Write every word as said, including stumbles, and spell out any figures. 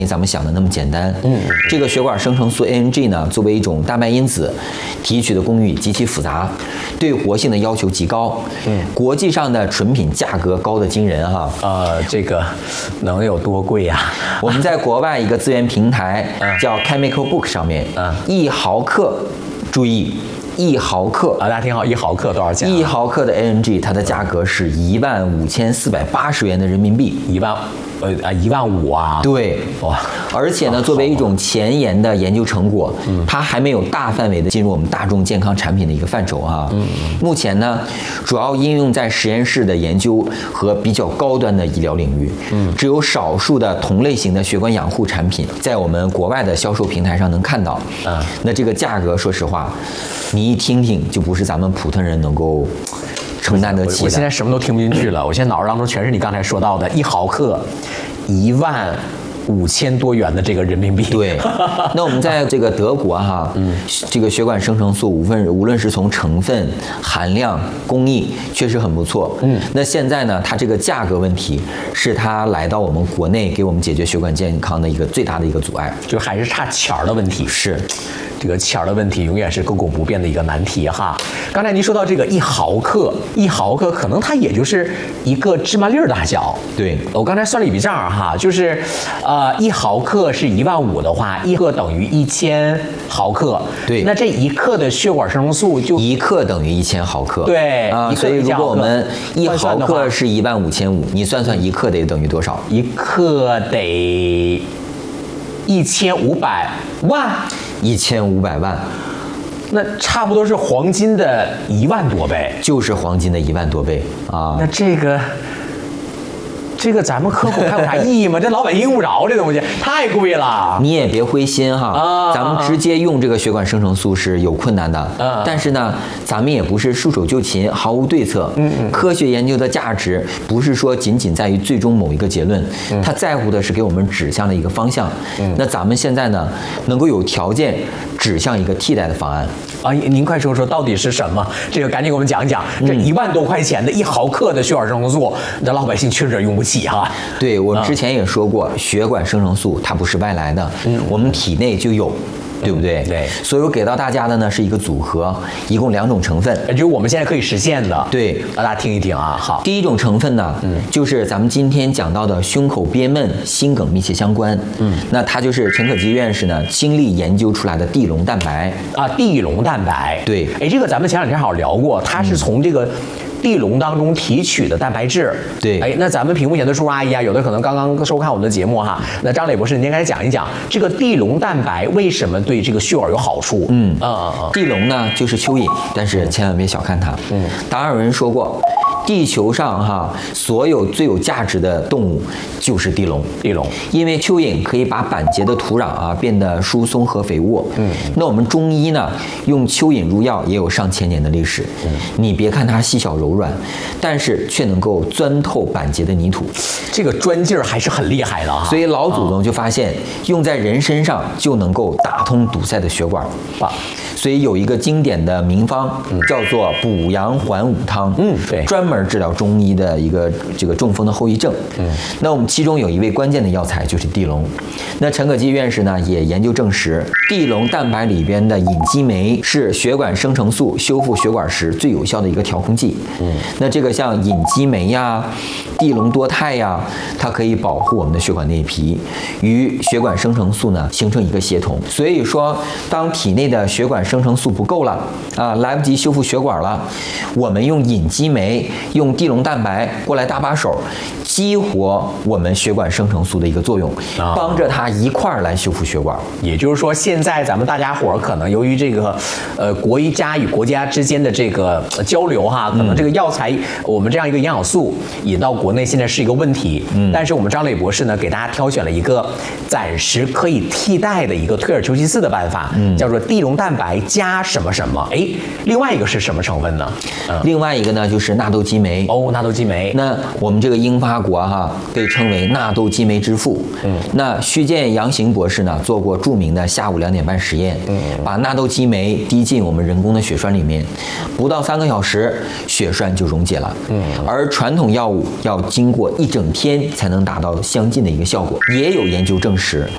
咱们想的那么简单。嗯，这个血管生成素 A N G 呢，作为一种蛋白因子，提取的工艺极其复杂，对活性的要求极高。嗯，国际上的纯品价格高得惊人哈。 呃，这个能有多贵呀、啊？ 我们在国外一个资源平台叫 Chemical Book 上面，嗯，一毫克，注意。一毫克啊，大家听好，一毫克多少钱、啊？ 一毫克的 A N G 它的价格是一万五千四百八十元的人民币， 一万，呃啊，一万五啊！ 对，哇！而且呢，作为一种前沿的研究成果，嗯，它还没有大范围的进入我们大众健康产品的一个范畴啊。嗯，目前呢，主要应用在实验室的研究和比较高端的医疗领域。嗯，只有少数的同类型的血管养护产品在我们国外的销售平台上能看到。啊，那这个价格，说实话，你一听听就不是咱们普通人能够承担得起的。 我现在什么都听不进去了，我现在脑子当中全是你刚才说到的一毫克，一万五千多元的这个人民币。 对，那我们在这个德国哈，嗯，这个血管生成素无论无论是从成分、含量、工艺，确实很不错。嗯，那现在呢，它这个价格问题是它来到我们国内给我们解决血管健康的一个最大的一个阻碍， 就还是差钱儿的问题。 是。 这个钱儿的问题永远是亘古不变的一个难题哈。刚才您说到这个一毫克，一毫克可能它也就是一个芝麻粒儿大小。 对， 我刚才算了一笔账哈，就是呃一毫克是一万五的话，一克等于一千毫克。 对， 那这一克的血管生成素就一克等于一千毫克。 对啊，所以如果我们一毫克是一万五千五，你算算一克得等于多少？ 一克得一千五百万。 一千五百万， 那差不多是黄金的一万多倍， 就是黄金的一万多倍啊！ 那这个，这个咱们科普还有啥意义吗？这老百姓用不着这东西，太贵了。 你也别灰心哈，啊、咱们直接用这个血管生成素是有困难的，啊、但是呢，咱们也不是束手就擒，毫无对策。嗯嗯，科学研究的价值不是说仅仅在于最终某一个结论，嗯、它在乎的是给我们指向了一个方向。嗯，那咱们现在呢，能够有条件指向一个替代的方案。 啊，您快说说到底是什么？这个赶紧给我们讲讲。这一万多块钱的一毫克的血管生成素，那老百姓确实用不起哈。 对，我们之前也说过，血管生成素它不是外来的，嗯，我们体内就有。对不对？ 对， 所以我给到大家的呢是一个组合，一共两种成分， 也就是我们现在可以实现的。 对， 大家听一听啊。好， 第一种成分呢，嗯，就是咱们今天讲到的胸口憋闷、心梗密切相关。嗯，那它就是陈可基院士呢倾力研究出来的地龙蛋白啊，地龙蛋白。 对， 哎，这个咱们前两天好像聊过，它是从这个地龙当中提取的蛋白质。 对， 哎，那咱们屏幕前的叔叔阿姨啊，有的可能刚刚收看我们的节目哈。那张磊博士，您应该讲一讲这个地龙蛋白为什么对这个血管有好处？ 嗯啊啊，地龙呢就是蚯蚓，但是千万别小看它。嗯，达尔文说过，地球上哈所有最有价值的动物就是地龙。 地龙， 因为蚯蚓可以把板结的土壤啊变得疏松和肥沃。嗯，那我们中医呢用蚯蚓入药也有上千年的历史。嗯，你别看它细小柔软，但是却能够钻透板结的泥土， 这个钻劲儿还是很厉害的哈。 所以老祖宗就发现，用在人身上就能够打通堵塞的血管啊。所以有一个经典的名方叫做补阳还五汤。嗯，对，专门治疗中医的一个这个中风的后遗症。嗯，那我们其中有一味关键的药材就是地龙。那陈可基院士呢也研究证实，地龙蛋白里边的隐激酶是血管生成素修复血管时最有效的一个调控剂。嗯，那这个像隐激酶呀、地龙多肽呀，它可以保护我们的血管内皮，与血管生成素呢形成一个协同。所以说，当体内的血管生成素不够了啊，来不及修复血管了，我们用隐激酶、用地龙蛋白过来搭把手，激活我们血管生成素的一个作用，帮着它一块儿来修复血管。 也就是说，现在咱们大家伙儿可能由于这个呃国家与国家之间的这个交流哈，可能这个药材、嗯、我们这样一个营养素引到国内现在是一个问题。嗯，但是我们张磊博士呢给大家挑选了一个暂时可以替代的一个退而求其次的办法，嗯，叫做地龙蛋白加什么什么。哎，另外一个是什么成分呢？ 嗯、另外一个呢就是纳豆激酶。 哦，纳豆激酶。 那我们这个英法国哈被称为纳豆激酶之父。嗯，那徐建阳行博士呢做过著名的下午两点半实验，嗯，把纳豆激酶滴进我们人工的血栓里面，不到三个小时血栓就溶解了。嗯，而传统药物要经过一整天才能达到相近的一个效果。也有研究证实，